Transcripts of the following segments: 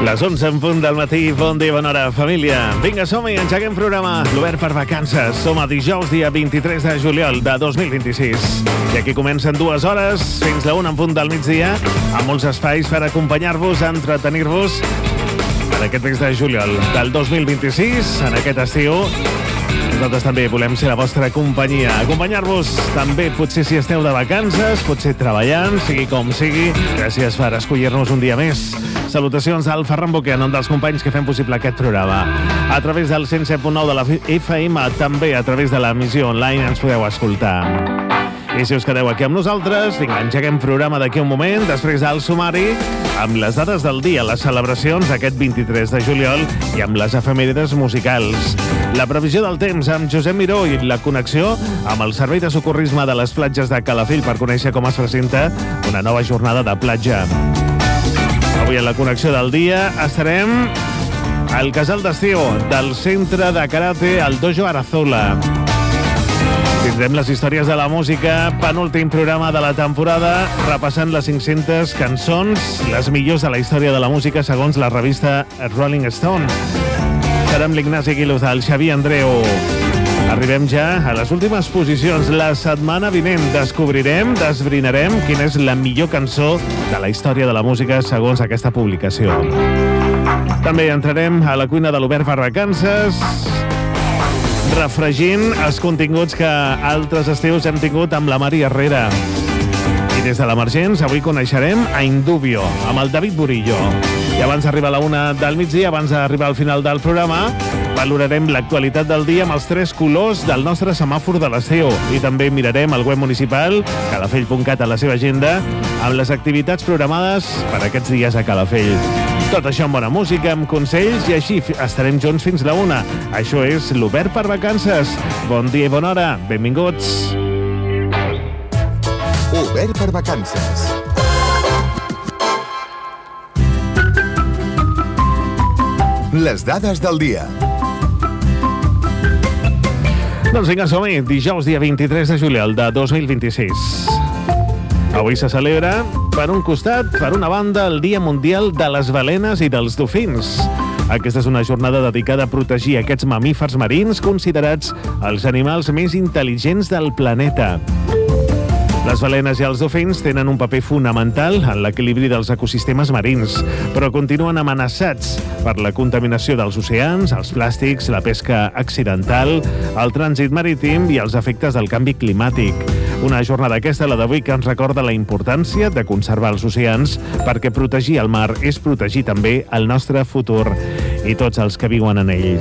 Les 11 en punt del matí, bon dia, bona hora, família. Vinga, som-hi, engeguem programa. L'Obert per Vacances. Som a dijous, dia 23 de juliol de 2026. I aquí comencen 2 hores, fins la 1 en punt del migdia, amb molts espais per acompanyar-vos, entretenir-vos en aquest mes de juliol del 2026, en aquest estiu. Nosaltres també volem ser la vostra companyia. Acompanyar-vos també, potser si esteu de vacances, potser treballant, sigui com sigui. Gràcies per escollir-nos un dia més. Salutacions al Ferran Boquer, en nom dels companys que fem possible aquest programa. A través del 107.9 de la FM, també a través de l'emissió online ens podeu escoltar. I si us quedeu aquí amb nosaltres, vinga, engeguem programa d'aquí un moment, després del sumari, amb les dades del dia, les celebracions aquest 23 de juliol i amb les efemèrides musicals. La previsió del temps amb Josep Miró i la connexió amb el Servei de Socorrisme de les platges de Calafell per conèixer com es presenta una nova jornada de platja. Avui en la connexió del dia estarem al casal d'estiu del centre de karate, el Dojo Arazola. Tindrem les històries de la música, penúltim programa de la temporada, repassant les 500 cançons, les millors de la història de la música segons la revista Rolling Stone. Serem l'Ignasi Guiluz, el Xavier Andreu. Arribem ja a les últimes posicions. La setmana vinent descobrirem, desbrinarem quina és la millor cançó de la història de la música segons aquesta publicació. També entrarem a la cuina de l'Obert per Vacances, refregint els continguts que altres estius hem tingut amb la Mari Herrera. I des de l'Emergents avui coneixerem a Indubio, amb el David Burillo. I abans d'arribar a la 1 del migdia, abans d'arribar al final del programa, valorarem l'actualitat del dia amb els 3 colors del nostre semàfor de l'estiu. I també mirarem el web municipal, calafell.cat, a la seva agenda, amb les activitats programades per aquests dies a Calafell. Tot això amb bona música, amb consells, i així estarem junts fins la 1. Això és l'Obert per Vacances. Bon dia i bona hora. Benvinguts. Obert per Vacances. Les dades del dia. Doncs vinga, som-hi. Dijous, dia 23 de juliol de 2026. Avui se celebra, per un costat, per una banda, el Dia Mundial de les Balenes i dels Dofins. Aquesta és una jornada dedicada a protegir aquests mamífers marins considerats els animals més intel·ligents del planeta. Les balenes i els dofins tenen un paper fonamental en l'equilibri dels ecosistemes marins, però continuen amenaçats per la contaminació dels oceans, els plàstics, la pesca accidental, el trànsit marítim i els efectes del canvi climàtic. Una jornada aquesta, la d'avui, que ens recorda la importància de conservar els oceans, perquè protegir el mar és protegir també el nostre futur i tots els que viuen en ell.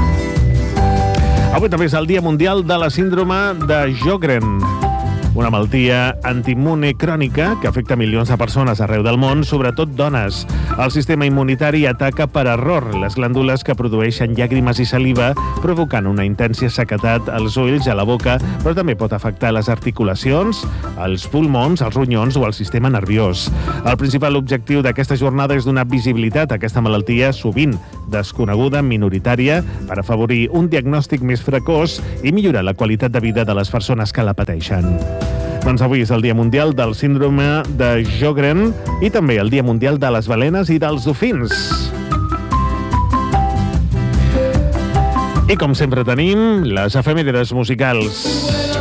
Avui també és el Dia Mundial de la Síndrome de Sjögren, una malaltia antiimmune crònica que afecta milions de persones arreu del món, sobretot dones. El sistema immunitari ataca per error les glàndules que produeixen llàgrimes i saliva, provocant una intensa sequedat als ulls, a la boca, però també pot afectar les articulacions, els pulmons, els ronyons o el sistema nerviós. El principal objectiu d'aquesta jornada és donar visibilitat a aquesta malaltia, sovint desconeguda, minoritària, per afavorir un diagnòstic més precoç i millorar la qualitat de vida de les persones que la pateixen. Doncs avui és el Dia Mundial del Síndrome de Sjögren i també el Dia Mundial de les Balenes i dels Dofins. I com sempre tenim les efemèrides musicals.